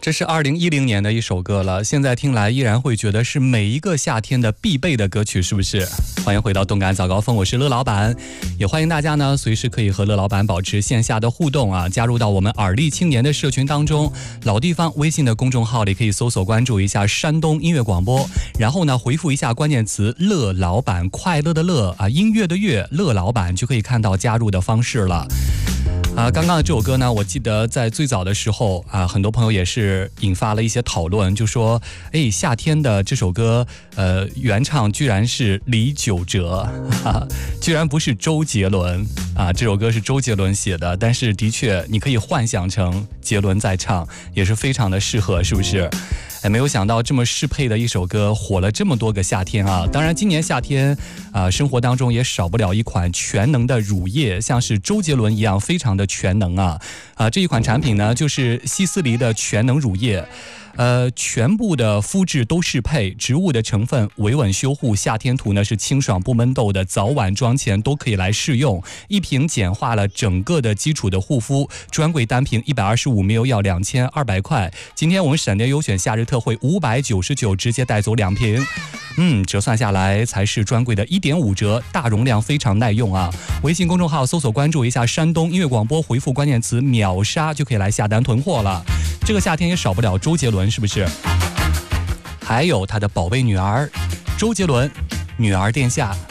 这是2010年的一首歌了，现在听来依然会觉得是每一个夏天的必备的歌曲，是不是？欢迎回到动感早高峰，我是乐老板，也欢迎大家呢随时可以和乐老板保持线下的互动啊，加入到我们耳力青年的社群当中。老地方微信的公众号里可以搜索关注一下山东音乐广播，然后呢回复一下关键词乐老板，快乐的乐啊，音乐的乐，乐老板就可以看到加入的方式了。刚刚的这首歌呢，我记得在最早的时候啊，很多朋友也是引发了一些讨论，就说，夏天的这首歌，原唱居然是李玖哲，居然不是周杰伦啊！这首歌是周杰伦写的，但是的确你可以幻想成杰伦在唱，也是非常的适合，是不是？没有想到这么适配的一首歌火了这么多个夏天啊！当然今年夏天生活当中也少不了一款全能的乳液，像是周杰伦一样非常的全能啊！这一款产品呢就是希思黎的全能乳液，全部的肤质都适配，植物的成分维稳修护，夏天涂呢是清爽不闷痘的，早晚妆前都可以来试用。一瓶简化了整个的基础的护肤，专柜单瓶125ml要2200块，今天我们闪电优选夏日特惠599，直接带走2瓶。折算下来才是专柜的1.5折，大容量非常耐用啊！微信公众号搜索关注一下山东音乐广播，回复关键词秒杀就可以来下单囤货了。这个夏天也少不了周杰伦，是不是？还有他的宝贝女儿周杰伦，女儿殿下。